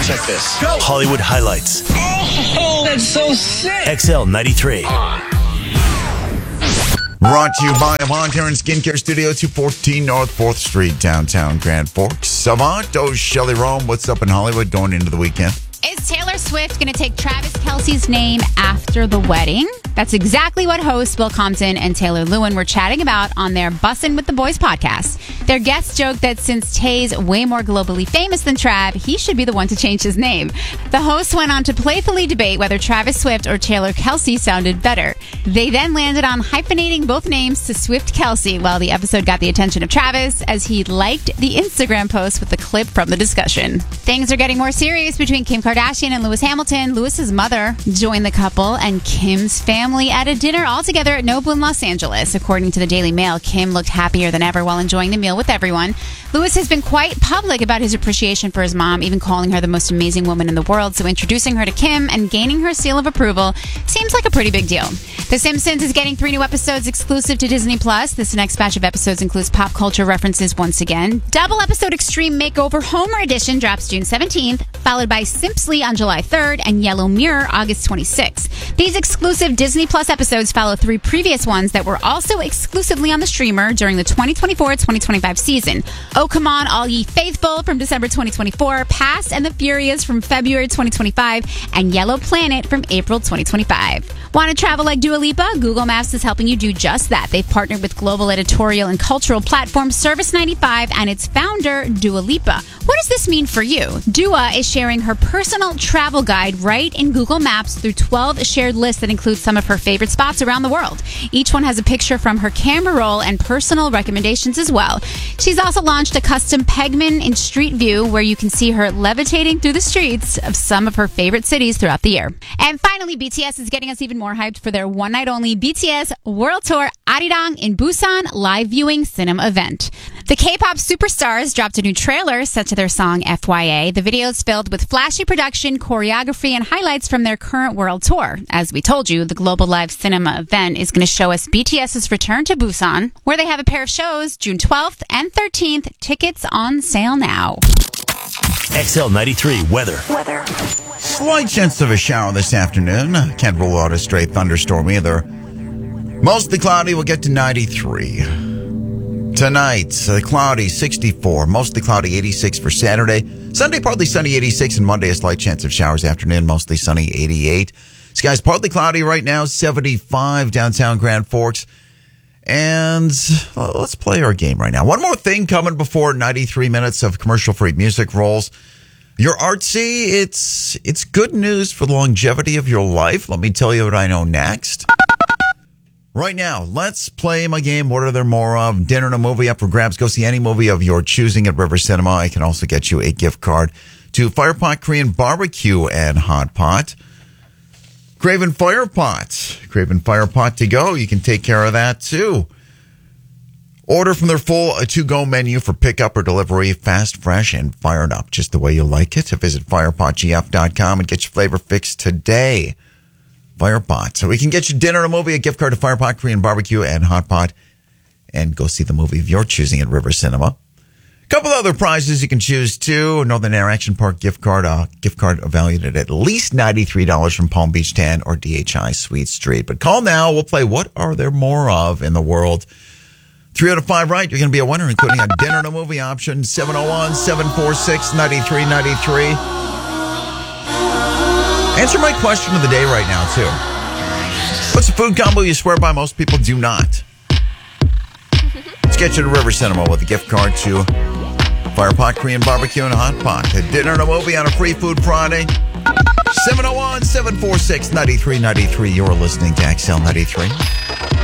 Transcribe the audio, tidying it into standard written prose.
Check this. Go. Hollywood highlights. Oh, that's so sick. XL 93. Brought to you by Avant Hair and Skincare Studio, 214 North 4th Street, downtown Grand Forks. Savant, Shelley Rome, what's up in Hollywood going into the weekend? Is Taylor Swift going to take Travis Kelce's name after the wedding? That's exactly what hosts Will Compton and Taylor Lewin were chatting about on their Bussin' with the Boys podcast. Their guests joked that since Tay's way more globally famous than Trav, he should be the one to change his name. The hosts went on to playfully debate whether Travis Swift or Taylor Kelce sounded better. They then landed on hyphenating both names to Swift Kelce, while the episode got the attention of Travis as he liked the Instagram post with the clip from the discussion. Things are getting more serious between Kim Kardashian and Lewis Hamilton. Lewis's mother joined the couple and Kim's family at a dinner all together at Nobu in Los Angeles. According to the Daily Mail, Kim looked happier than ever while enjoying the meal with everyone. Lewis has been quite public about his appreciation for his mom, even calling her the most amazing woman in the world. So introducing her to Kim and gaining her seal of approval seems like a pretty big deal. The Simpsons is getting 3 new episodes exclusive to Disney+. This next batch of episodes includes pop culture references once again. Double episode Extreme Makeover Homer Edition drops June 17th, followed by Simply on July 3rd and Yellow Mirror August 26th. These exclusive Disney+ episodes follow 3 previous ones that were also exclusively on the streamer during the 2024-2025 season. Oh Come On, All Ye Faithful from December 2024, Fast and the Furious from February 2025, and Yellow Planet from April 2025. Want to travel like Dua Lipa? Google Maps is helping you do just that. They've partnered with global editorial and cultural platform Service 95 and its founder, Dua Lipa. What does this mean for you? Dua is sharing her personal travel guide right in Google Maps through 12 shared lists that include some of her favorite spots around the world. Each one has a picture from her camera roll and personal recommendations as well. She's also launched a custom Pegman in Street View where you can see her levitating through the streets of some of her favorite cities throughout the year. And finally, BTS is getting us even more hyped for their one-night-only BTS World Tour Arirang in Busan live viewing cinema event. The K-pop superstars dropped a new trailer set to their song FYA. The video is filled with flashy production, choreography, and highlights from their current world tour. As we told you, the global live cinema event is going to show us BTS's return to Busan, where they have a pair of shows June 12th and 13th. Tickets on sale now. XL 93 weather. Slight chance of a shower this afternoon. Can't rule out a stray thunderstorm either. Mostly cloudy, we'll get to 93. Tonight, cloudy, 64. Mostly cloudy, 86 for Saturday. Sunday, partly sunny, 86. And Monday, a slight chance of showers afternoon. Mostly sunny, 88. Skies partly cloudy right now, 75 downtown Grand Forks. And let's play our game right now. One more thing coming before 93 minutes of commercial-free music rolls. You're artsy. It's good news for the longevity of your life. Let me tell you what I know next. Right now, let's play my game. What are there more of? Dinner and a movie up for grabs. Go see any movie of your choosing at River Cinema. I can also get you a gift card to Firepot Korean Barbecue and Hot Pot. Craven Firepot to go. You can take care of that too. Order from their full to-go menu for pickup or delivery. Fast, fresh, and fired up just the way you like it. Visit firepotgf.com and get your flavor fix today. Firepot. So we can get you dinner and a movie, a gift card to Firepot Korean Barbecue and Hot Pot, and go see the movie of your choosing at River Cinema. A couple other prizes you can choose too. Northern Air Action Park gift card valued at least $93 from Palm Beach Tan or DHI Sweet Street. But call now. We'll play What Are There More Of in the World. 3 out of 5 right, you're going to be a winner, including a dinner and a movie option. 701-746-9393. Answer my question of the day right now, too. What's a food combo you swear by most people do not? Let's get you to River Cinema with a gift card to Firepot Korean Barbecue and Hot Pot. A dinner and a movie on a free food Friday. 701-746-9393. You're listening to XL 93.